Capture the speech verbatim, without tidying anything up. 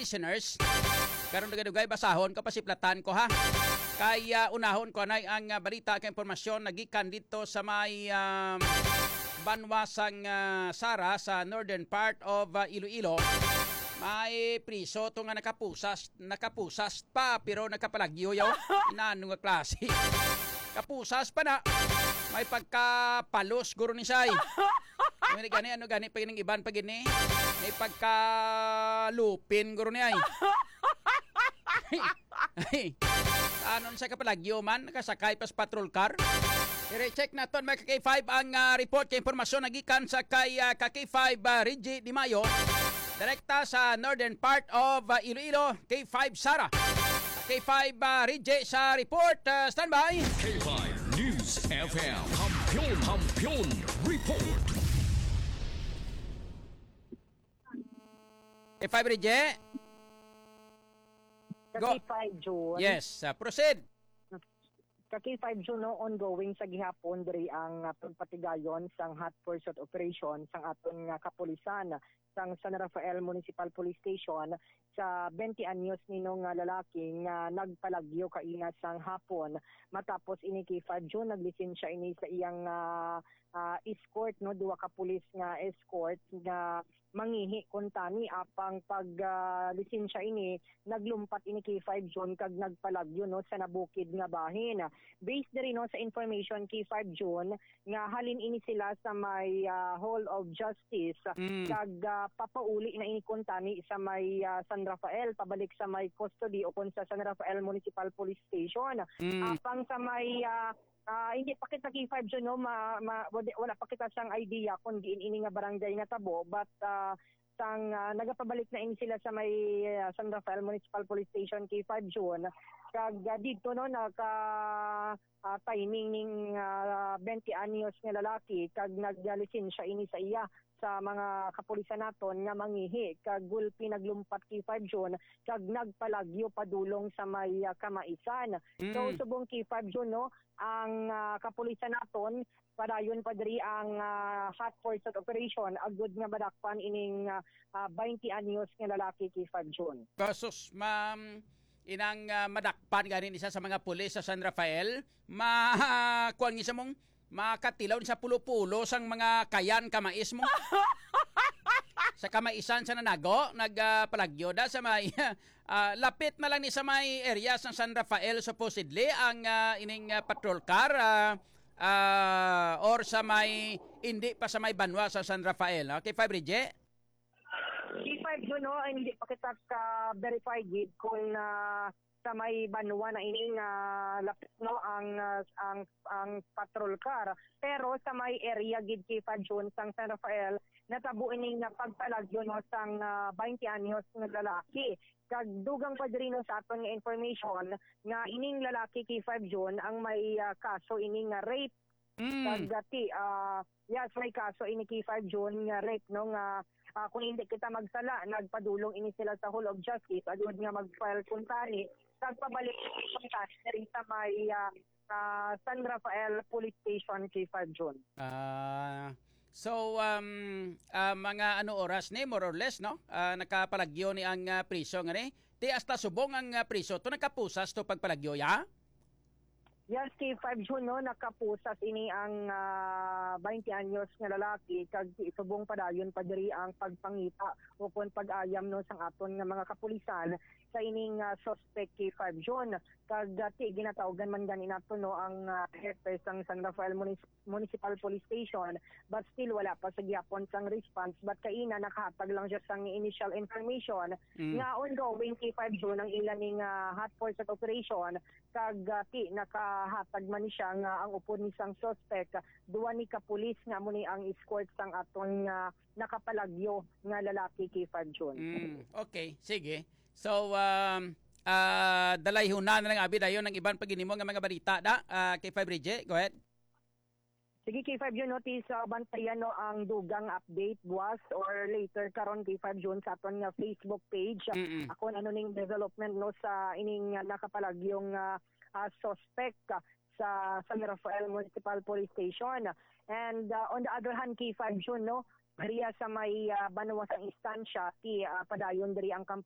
listeners. Karon dugay-dugay basahon ko pasiplatan ko ha. Kaya unahon ko nay ang uh, balita kay impormasyon nagikan dito sa may um, banwasang uh, Sara sa northern part of uh, Iloilo. May priso to nga nakapusas, nakapusas pa pero nakapalagyo yaw. Inaano nga klase. Kapusas pa na. May pagkapalos guro ni say. May gani ano gani pa ning iban pag ini. May pagkalupin guro ni ay. Ay. Anon sa kapalagyo man nakasakay pas patrol car. I-check naton may K five ang uh, report kay impormasyon nagikan sa kay uh, K five uh, Reggie Di Mayo. Direkta sa northern part of uh, Iloilo, K five Sara. K five uh, Reggie sa report. Uh, standby. K five News F M. Kampiyon, Kampiyon Report. K five Reggie. Ka K five June. Yes, uh, proceed. Ka K five June no, ongoing sa gihapon diri ang uh, pagpatigayon sang hot pursuit operation sang aton nga kapulisan sang San Rafael Municipal Police Station sa twenty anyos ninong nga lalaki nga nagpalagyo kaina sang hapon matapos ini K five June naglisensya ini sa iyang uh, uh, escort no duwa ka pulis nga escort nga mangihi kun tani apang pag uh, lisensya ini naglumpat ini K five June kag nagpalagyo no sa nabukid nga bahin. Based diri no sa information K five June nga halin ini sila sa may uh, Hall of Justice mm. kag uh, papauli na ini kun tani sa may uh, San Rafael pabalik sa may custody o kun sa San Rafael Municipal Police Station. Mm. Apang sa may uh, Uh, hindi pa kita K five June no ma, ma, wala pa kita sang idea kung diin ini nga barangay nga tabo but uh, sang uh, nagapabalik na ini sila sa may uh, San Rafael Municipal Police Station K five June kag uh, dito no naka uh, timing ning uh, twenty anyos nga lalaki kag naglalisensya ini sa iya sa mga kapulisan naton nga mangihi kag gulpi naglumpat K five June kag nagpalagyo padulong sa may uh, kamaisan. Mm. So subong K five June no ang uh, kapulisan naton padayon pa diri ang uh, hot pursuit operation agud nga madakpan ining uh, uh, twenty anyos nga lalaki K five June. Kasos ma'am inang uh, madakpan ganin isa sa mga pulis sa San Rafael ma uh, kuan gisa mong makatilaw sa pulo-pulo sang mga kayan kamais mo. Sa kamaisan sa nanago, nagpalagyo uh, da sa may uh, lapit na lang ni sa may area ng San Rafael supposedly ang uh, ining uh, patrol car uh, uh, or sa may hindi pa sa may banwa sa San Rafael. Okay, five Reggie? K five June no, hindi pa kita ka-verify gid kung uh, sa may banwa na ining uh, lapit no ang uh, ang ang patrol car pero sa may area gid K five June sang San Rafael natabo ining nga pagpalagyo no sang uh, twenty anyos nga lalaki kag dugang pa diri no sa aton nga information nga ining lalaki K five June ang may uh, kaso ining nga rape mm. kag gati uh, yes may kaso ini K five June nga rape no nga uh, kung hindi kita magsala nagpadulong ini sila sa Hall of Justice agud nga mag-file kuntani nagpabalik diri sa may uh, uh, San Rafael Police Station K five June. Ah, uh, so um uh, mga ano oras ni more or less no? Uh, nakapalagyo ni ang uh, priso ngani. Ti hasta subong ang uh, priso to nakapusas to pagpalagyo ya? Yes, K five June no nakapusas ini ang uh, twenty anyos nga lalaki kag subong padayon pa diri ang pagpangita o kun pag-ayam no sang aton nga mga kapulisan sa ining uh, suspect K five June kag dati ginatawagan man ganin nato no ang uh, hepe sang San Rafael Munic- Municipal Police Station but still wala pa sa gyapon sang response but kaina nakahatag lang siya sang initial information mm. nga ongoing K five June ang ilang ning uh, hot pursuit operation kag dati nakahatag man ni siya nga ang upod ni sang suspect duwa ni ka pulis nga muni ang escort sang aton nga uh, nakapalagyo nga lalaki K five June. Mm. Okay, sige. So, um, uh, dalayhunan na lang abi dayon ng ibang paginimo nga mga balita da. Uh, K five Reggie, go ahead. Sige K five June notice uh, bantayan no ang dugang update buwas or later karon K five June sa aton nga Facebook page. Mm-mm. Ako ano ning development no sa ining uh, nakapalagyong uh, uh, suspect uh, sa San Rafael Municipal Police Station. And uh, on the other hand K five June no Riya sa may uh, banwas ang istansya ti uh, padayon diri ang